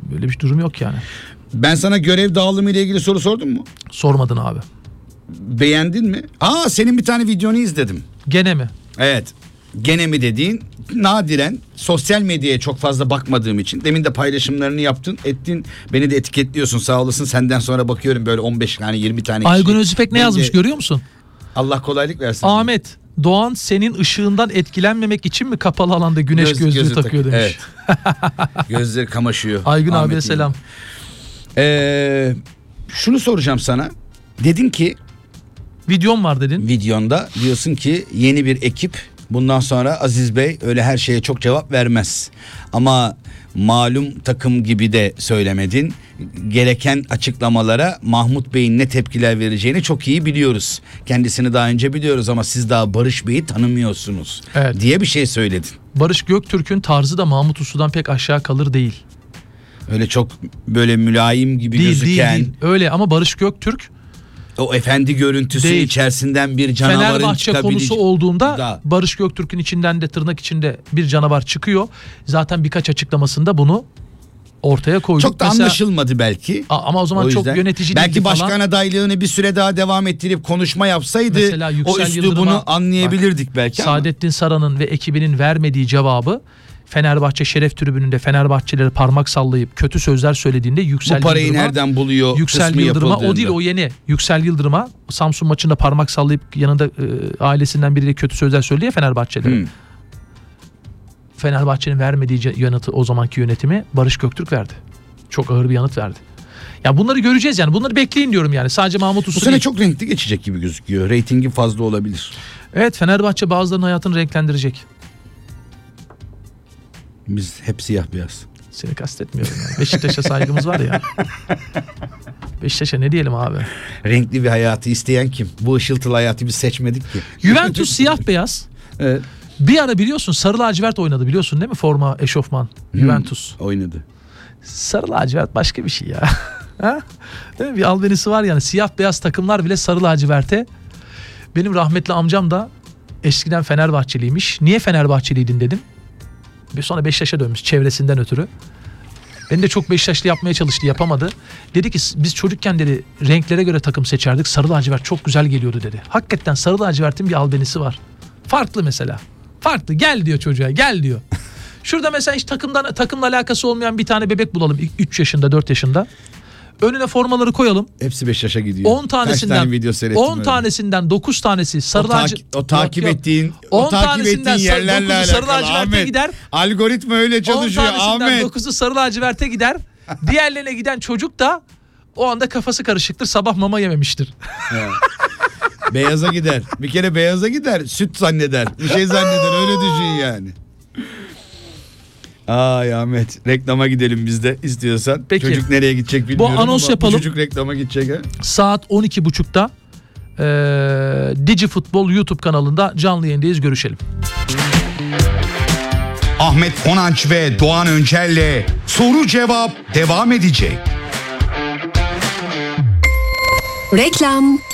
Böyle bir durum yok yani. Ben sana görev dağılımı ile ilgili soru sordum mu? Sormadın abi. Beğendin mi? Senin bir tane videonu izledim. Gene mi? Evet. Gene mi dediğin, nadiren sosyal medyaya çok fazla bakmadığım için, demin de paylaşımlarını ettin, beni de etiketliyorsun, sağ olasın. Senden sonra bakıyorum böyle 15 tane 20 tane kişi. Aygun Özüpek ne yazmış görüyor musun? Allah kolaylık versin. Ahmet, Doğan senin ışığından etkilenmemek için mi kapalı alanda güneş gözlüğü takıyor demiş. Evet. Gözleri kamaşıyor. Aygun Ahmet abiye selam. Şunu soracağım sana. Dedin ki Videom var dedin. videonda diyorsun ki yeni bir ekip, bundan sonra Aziz Bey öyle her şeye çok cevap vermez. Ama malum takım gibi de söylemedin. Gereken açıklamalara Mahmut Bey'in ne tepkiler vereceğini çok iyi biliyoruz. Kendisini daha önce biliyoruz ama siz daha Barış Bey'i tanımıyorsunuz, evet, diye bir şey söyledin. Barış Göktürk'ün tarzı da Mahmut Uslu'dan pek aşağı kalır değil. Öyle çok böyle mülayim gibi gözüken. Değil. Öyle ama Barış Göktürk o efendi görüntüsü değil, içerisinden bir canavarın Fenerbahçe konusu olduğunda da. Barış Göktürk'ün içinden de tırnak içinde bir canavar çıkıyor. Zaten birkaç açıklamasında bunu ortaya koyduk. Çok da anlaşılmadı belki. Ama o zaman çok yönetici belki falan. başkan adaylığını bir süre daha devam ettirip konuşma yapsaydı o üslubunu anlayabilirdik belki. Saadettin Saran'ın ve ekibinin vermediği cevabı Fenerbahçe Şeref Tribünü'nde Fenerbahçelilere parmak sallayıp kötü sözler söylediğinde Yüksel bu parayı Yıldırım'a, nereden buluyor? Yüksel Yıldırım'a o değil, o yeni. Yüksel Yıldırım'a Samsun maçında parmak sallayıp yanında ailesinden biriyle kötü sözler söyledi ya Fenerbahçelilere. Fenerbahçe'nin vermediği yanıtı o zamanki yönetimi Barış Göktürk verdi. Çok ağır bir yanıt verdi. Ya bunları göreceğiz yani. Bunları bekleyin diyorum yani. Sadece Mahmut Uslu bu sene değil. çok renkli geçecek gibi gözüküyor. Reytingi fazla olabilir. Evet, Fenerbahçe bazılarının hayatını renklendirecek. Biz hep siyah beyaz. Seni kastetmiyorum yani. Beşiktaş'a saygımız var ya. Beşiktaş'a ne diyelim abi? Renkli bir hayatı isteyen kim? Bu ışıltılı hayatı biz seçmedik ki. Juventus siyah beyaz. Evet. Bir ara biliyorsun sarı lacivert oynadı, biliyorsun değil mi? Forma, eşofman. Juventus. Oynadı. Sarı lacivert başka bir şey ya. Ha? Değil mi? Bir albenisi var yani. Siyah beyaz takımlar bile sarı laciverte. Benim rahmetli amcam da eskiden Fenerbahçeliymiş. Niye Fenerbahçeliydin dedim. Sonra Beşiktaş'a dönmüş çevresinden ötürü. Beni de çok Beşiktaşlı yapmaya çalıştı, yapamadı. Dedi ki biz çocukken dedi renklere göre takım seçerdik. Sarı lacivert çok güzel geliyordu dedi. Hakikaten sarı lacivertin bir albenisi var. Farklı mesela. Farklı. Gel diyor çocuğa, gel diyor. Şurada mesela hiç takımla alakası olmayan bir tane bebek bulalım. 3 yaşında, 4 yaşında. Önüne formaları koyalım. Hepsi Beşiktaş'a gidiyor. 10 tanesinden, kaç tane video seyrettim 10 tanesinden 9 tanesi sarı o takip ettiğin 10 tanesinden yerlerle alakalı. Sarı laciverte gider. Algoritma öyle çalışıyor 10 tanesinden Ahmet. 9'u sarı laciverte gider. Diğerlerine giden çocuk da o anda kafası karışıktır. Sabah mama yememiştir. Beyaza gider. Bir kere beyaza gider. Süt zanneder. Bir şey zanneder. Öyle düşün yani. Ay Ahmet, reklama gidelim biz de istiyorsan. Peki. Çocuk nereye gidecek bilmiyorum bu anons ama yapalım. Bu çocuk reklama gidecek ha. Saat 12.30'da Digi Futbol YouTube kanalında canlı yayındayız, görüşelim. Ahmet Konanç ve Doğan Öncel'le soru cevap devam edecek. Reklam.